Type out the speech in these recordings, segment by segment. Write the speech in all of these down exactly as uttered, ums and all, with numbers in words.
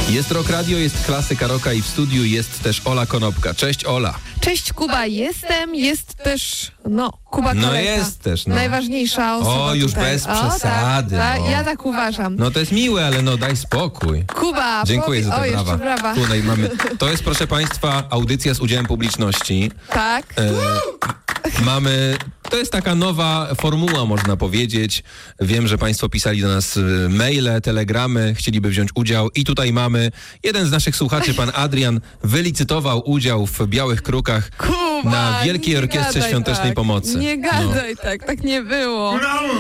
Jest Rock Radio, jest klasyka rocka i w studiu jest też Ola Konopka. Cześć, Ola. Cześć, Kuba, jestem, jest też, no, Kuba Koleta. No jest też, no. Najważniejsza osoba O, już tutaj. bez O, tak, przesady, tak, no. ja tak uważam. No to jest miłe, ale no daj spokój. Kuba, Dziękuję powie... za te o, brawa. jeszcze brawa. Tutaj mamy. To jest, proszę Państwa, audycja z udziałem publiczności. Tak. E, mamy... To jest taka nowa formuła, można powiedzieć. Wiem, że Państwo pisali do nas maile, telegramy, chcieliby wziąć udział i tutaj mamy jeden z naszych słuchaczy, pan Adrian, wylicytował udział w Białych Krukach Kuba, na Wielkiej nie Orkiestrze gadaj Świątecznej tak. Pomocy. Nie gadaj No. tak, tak nie było.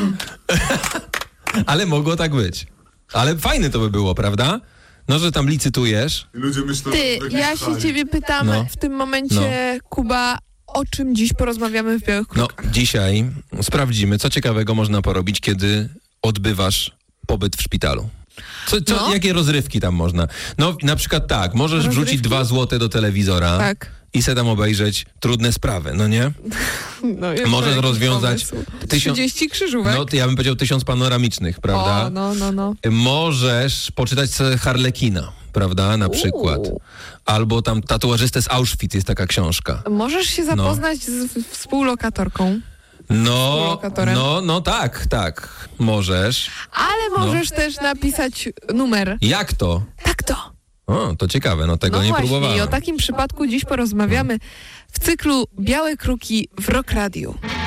Ale mogło tak być. Ale fajne to by było, prawda? No, że tam licytujesz. I ludzie myślą, Ty, że ja się ciebie pytam No. w tym momencie, Kuba, o czym dziś porozmawiamy w Białych No, Krukach? dzisiaj sprawdzimy, co ciekawego można porobić, kiedy odbywasz pobyt w szpitalu. Co, co, No. Jakie rozrywki tam można? No, na przykład tak, możesz Rozrywki? wrzucić dwa złote do telewizora Tak. i se tam obejrzeć trudne sprawy, no nie? No, jeszcze Możesz jakiś rozwiązać pomysł. tysiąc- trzydzieści krzyżówek. No, to ja bym powiedział tysiąc panoramicznych, prawda? O, no, no, no. Możesz poczytać sobie Harlekina, prawda, na przykład. Uuu. Albo tam Tatuażystę z Auschwitz jest taka książka. Możesz się zapoznać z współlokatorką, No, Współlokatorem. no, no tak, tak, możesz. ale możesz też napisać numer. Jak to? Tak to. O, to ciekawe, no tego No nie właśnie, próbowałem. i o takim przypadku dziś porozmawiamy w cyklu Białe Kruki w Rock Radio.